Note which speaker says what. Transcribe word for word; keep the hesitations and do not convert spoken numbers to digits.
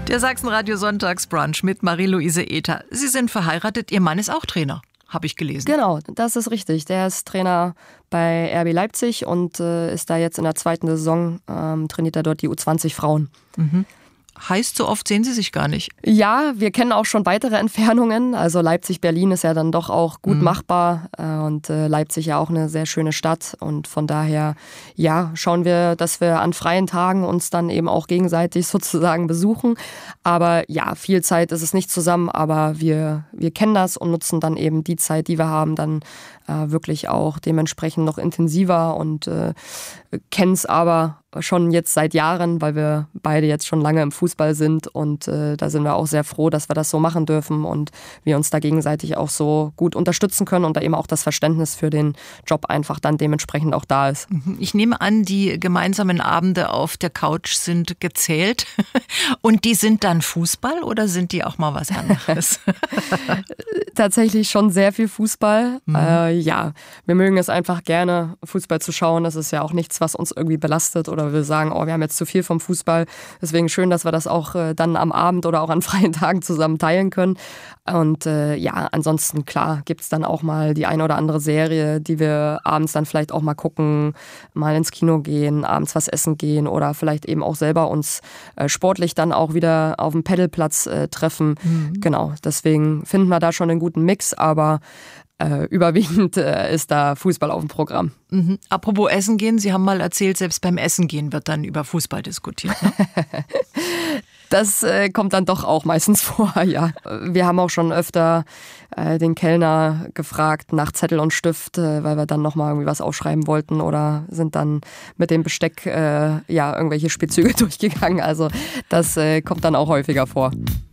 Speaker 1: Der Sachsenradio Sonntagsbrunch mit Marie-Louise Ether. Sie sind verheiratet, Ihr Mann ist auch Trainer, habe ich gelesen.
Speaker 2: Genau, das ist richtig. Der ist Trainer bei R B Leipzig und äh, ist da jetzt in der zweiten Saison, ähm, trainiert er dort die U zwanzig Frauen.
Speaker 1: Mhm. Heißt, so oft sehen Sie sich gar nicht?
Speaker 2: Ja, wir kennen auch schon weitere Entfernungen. Also Leipzig-Berlin ist ja dann doch auch gut mhm. machbar und äh, Leipzig ja auch eine sehr schöne Stadt. Und von daher, ja, schauen wir, dass wir an freien Tagen uns dann eben auch gegenseitig sozusagen besuchen. Aber ja, viel Zeit ist es nicht zusammen, aber wir, wir kennen das und nutzen dann eben die Zeit, die wir haben, dann äh, wirklich auch dementsprechend noch intensiver und äh, kennen es aber schon jetzt seit Jahren, weil wir beide jetzt schon lange im Fußball sind und äh, da sind wir auch sehr froh, dass wir das so machen dürfen und wir uns da gegenseitig auch so gut unterstützen können und da eben auch das Verständnis für den Job einfach dann dementsprechend auch da ist.
Speaker 1: Ich nehme an, die gemeinsamen Abende auf der Couch sind gezählt und die sind dann Fußball oder sind die auch mal was anderes?
Speaker 2: Tatsächlich schon sehr viel Fußball. Mhm. Äh, ja, wir mögen es einfach gerne, Fußball zu schauen. Das ist ja auch nichts, was uns irgendwie belastet oder wir sagen, oh, wir haben jetzt zu viel vom Fußball. Deswegen schön, dass wir das auch äh, dann am Abend oder auch an freien Tagen zusammen teilen können. Und äh, ja, ansonsten, klar, gibt es dann auch mal die eine oder andere Serie, die wir abends dann vielleicht auch mal gucken, mal ins Kino gehen, abends was essen gehen oder vielleicht eben auch selber uns äh, sportlich dann auch wieder auf dem Paddleplatz äh, treffen. Mhm. Genau, deswegen finden wir da schon einen guten Mix, aber Äh, überwiegend äh, ist da Fußball auf dem Programm.
Speaker 1: Mhm. Apropos Essen gehen, Sie haben mal erzählt, selbst beim Essen gehen wird dann über Fußball diskutiert. Ne?
Speaker 2: Das äh, kommt dann doch auch meistens vor, ja. Wir haben auch schon öfter äh, den Kellner gefragt nach Zettel und Stift, äh, weil wir dann nochmal irgendwie was aufschreiben wollten oder sind dann mit dem Besteck äh, ja irgendwelche Spielzüge durchgegangen. Also das äh, kommt dann auch häufiger vor.